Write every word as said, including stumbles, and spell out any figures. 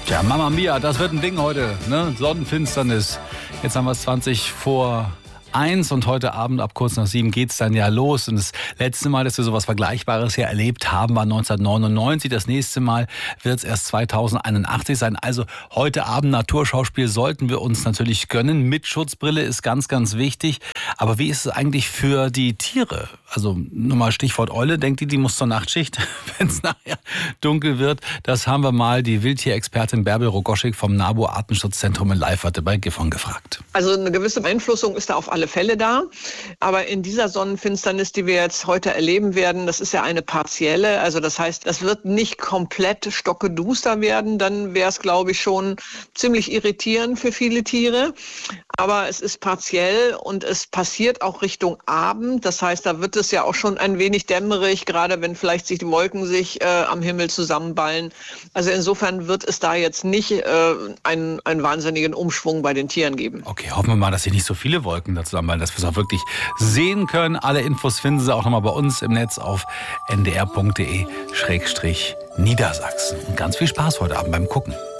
Tja, Mama Mia, das wird ein Ding heute, ne? Sonnenfinsternis. Jetzt haben wir es zwanzig vor eins und heute Abend ab kurz nach sieben geht's dann ja los. Und das letzte Mal, dass wir sowas Vergleichbares hier erlebt haben, war neunzehnhundertneunundneunzig. Das nächste Mal wird es erst zweitausendeinundachtzig sein. Also heute Abend Naturschauspiel sollten wir uns natürlich gönnen. Mit Schutzbrille ist ganz, ganz wichtig. Aber wie ist es eigentlich für die Tiere? Also nur mal Stichwort Eule. Denkt die, die muss zur Nachtschicht, wenn es nachher dunkel wird? Das haben wir mal die Wildtierexpertin Bärbel Rogoschik vom NABU Artenschutzzentrum in Leiferte bei Gifhorn gefragt. Also eine gewisse Beeinflussung ist da auf alle Fälle da. Aber in dieser Sonnenfinsternis, die wir jetzt heute erleben werden, das ist ja eine partielle. Also das heißt, das wird nicht komplett stockeduster werden. Dann wäre es, glaube ich, schon ziemlich irritierend für viele Tiere. Aber es ist partiell und es passiert auch Richtung Abend. Das heißt, da wird es ja auch schon ein wenig dämmerig, gerade wenn vielleicht sich die Wolken sich äh, am Himmel zusammenballen. Also insofern wird es da jetzt nicht äh, einen, einen wahnsinnigen Umschwung bei den Tieren geben. Okay, hoffen wir mal, dass sich nicht so viele Wolken da zusammenballen, dass wir es auch wirklich sehen können. Alle Infos finden Sie auch nochmal bei uns im Netz auf n d r punkt d e Schrägstrich Niedersachsen. Und ganz viel Spaß heute Abend beim Gucken.